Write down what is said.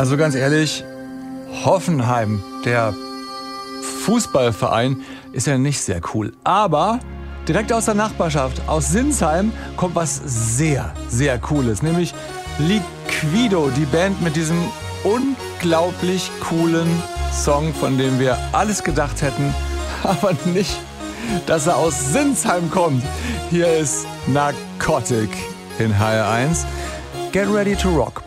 Also ganz ehrlich, Hoffenheim, der Fußballverein, ist ja nicht sehr cool. Aber direkt aus der Nachbarschaft, aus Sinsheim, kommt was sehr, sehr Cooles. Nämlich Liquido, die Band mit diesem unglaublich coolen Song, von dem wir alles gedacht hätten, aber nicht, dass er aus Sinsheim kommt. Hier ist Narcotic in HR1. Get ready to rock.